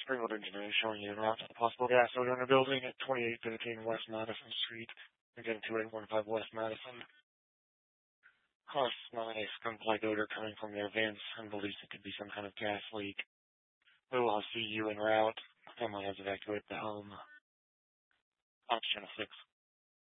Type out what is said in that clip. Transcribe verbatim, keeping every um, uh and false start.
Springfield Engineering showing you around a possible gas odor in a building at twenty-eight thirteen West Madison Street. Again, two eight one five West Madison. Caused smell a skunk-like odor coming from their vents and believes it could be some kind of gas leak. We will see you en route. Family has evacuated the home. Option six.